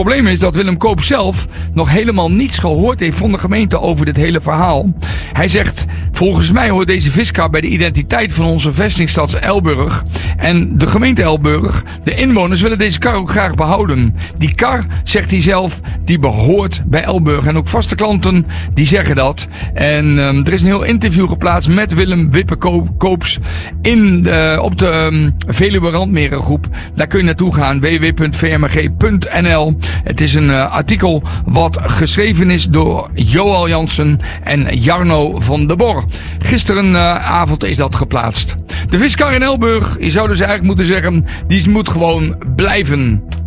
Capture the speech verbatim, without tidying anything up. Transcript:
Het probleem is dat Willem Koop zelf nog helemaal niets gehoord heeft van de gemeente over dit hele verhaal. Hij zegt, volgens mij hoort deze viskar bij de identiteit van onze vestingstad Elburg. En de gemeente Elburg, de inwoners willen deze kar ook graag behouden. Die kar, zegt hij zelf, die behoort bij Elburg. En ook vaste klanten, die zeggen dat. En um, er is een heel interview geplaatst met Willem Wippe Koops in de, op de um, Veluwe Randmerengroep. Daar kun je naartoe gaan, w w w punt v m g punt n l. Het is een uh, artikel wat geschreven is door Joal Jansen en Jarno van der Bor. Gisterenavond uh, is dat geplaatst. De viskar in Elburg, je zou dus eigenlijk moeten zeggen, die moet gewoon blijven.